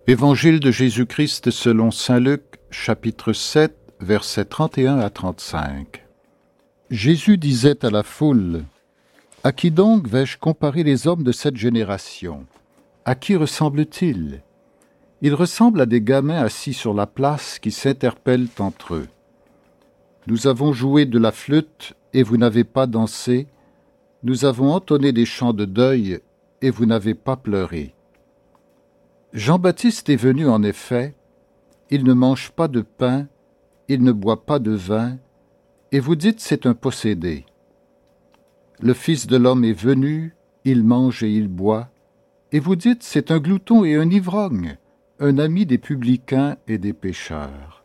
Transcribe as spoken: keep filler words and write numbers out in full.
Évangile de Jésus-Christ selon saint Luc, chapitre sept, versets trente et un à trente-cinq. Jésus disait à la foule : « À qui donc vais-je comparer les hommes de cette génération ? À qui ressemblent-ils ? Ils ressemblent à des gamins assis sur la place qui s'interpellent entre eux. Nous avons joué de la flûte et vous n'avez pas dansé. Nous avons entonné des chants de deuil et vous n'avez pas pleuré. Jean-Baptiste est venu en effet, il ne mange pas de pain, il ne boit pas de vin, et vous dites c'est un possédé. Le Fils de l'homme est venu, il mange et il boit, et vous dites c'est un glouton et un ivrogne, un ami des publicains et des pécheurs.